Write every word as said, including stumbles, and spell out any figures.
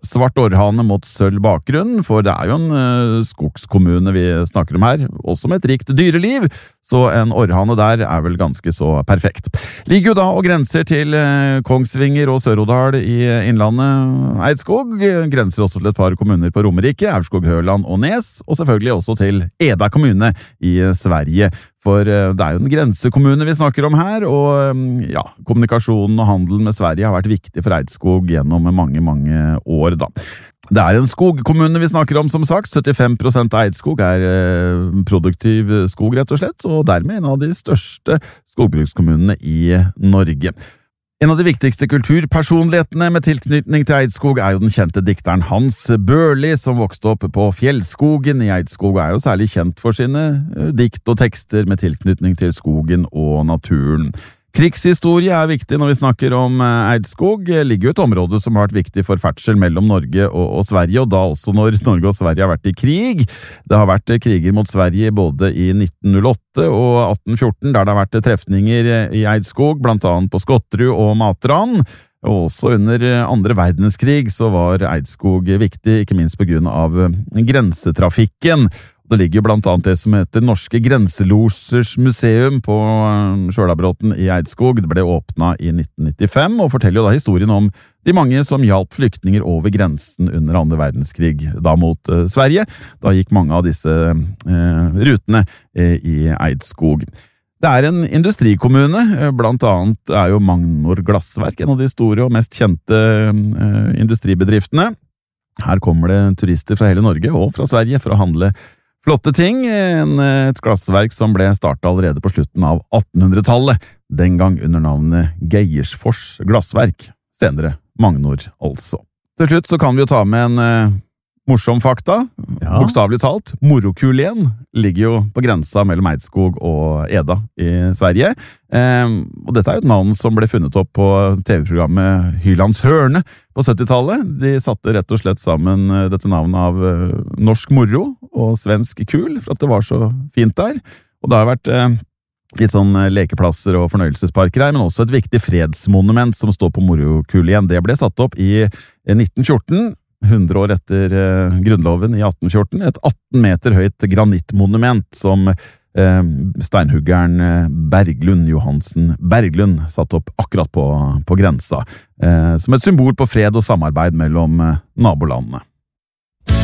svart orrhane mot sølv bakgrunn, for det er jo en uh, skogskommune vi snakker om her, også med et rikt dyreliv, så en orrhane der er vel ganske så perfekt. Ligger jo da og grenser til uh, Kongsvinger og Sør-Odal i Innlandet. Eidskog grenser også til et par kommuner på Romerike, Aurskog, Høland og Nes, og selvfølgelig også til Eda kommune i uh, Sverige. For uh, det er jo en grensekommune vi snakker om her, og um, ja, kommunikasjonen og handelen med Sverige har vært viktig for Eidskog gjennom mange, mange år da. Det er en skogkommune vi snakker om, som sagt. syttifem prosent av Eidskog er uh, produktiv skog, rett og slett, og dermed en av de største skogbrukskommunene i Norge. En av de viktigste kulturpersonlighetene med tilknytning til Eidskog er jo den kjente dikteren Hans Børli, som vokste opp på Fjellskogen i Eidskog, og er jo særlig kjent for sine dikt og tekster med tilknytning til skogen og naturen. Krigshistorie er viktig når vi snakker om Eidskog. Det ligger jo et område som har vært viktig for ferdsel mellom Norge og, og Sverige, og da også når Norge og Sverige har vært i krig. Det har vært kriger mot Sverige både i nitten null åtte og atten fjorten, der det har vært trefninger i Eidskog, blant annet på Skotterud og Matran. Og også under andre verdenskrig så var Eidskog viktig, ikke minst på grunn av grensetrafikken. Det ligger blant annet det som heter Norske Grenselosers Museum på Sjølabråten i Eidskog. Det ble åpnet i nitten nittifem, og forteller jo da historien om de mange som hjalp flyktninger over grensen under andre verdenskrig, da mot eh, Sverige. Da gikk mange av disse eh, rutene eh, i Eidskog. Det er en industrikommune, blant annet er jo Magnor Glassverk en av de store og mest kjente eh, industribedriftene. Her kommer det turister fra hele Norge og fra Sverige for å handle flotte ting, en, et glassverk som ble startet allerede på slutten av attenhundretallet, den gang under navnet Geijersfors Glassverk, senere Magnor altså. Til slutt så kan vi jo ta med en eh, morsom fakta, ja. Bokstavelig talt, Morokulien ligger jo på grensa mellom Eidskog og Eda i Sverige, eh, og dette er jo et navn som ble funnet opp på T V-programmet Hylands Hørne på syttitallet. De satte rett og slett sammen dette navnet av eh, norsk moro og svensk kul, for at det var så fint der, og det har vært eh, litt sånn lekeplasser og fornøyelsesparker her, men også et viktig fredsmonument som står på Morokulien. Det ble satt opp i nitten fjorten, hundre år etter eh, grunnloven i atten fjorten, et atten meter høyt granittmonument som eh, steinhuggeren Berglund Johansen Berglund satt opp akkurat på, på grensa, eh, som et symbol på fred og samarbeid mellom eh, nabolandene.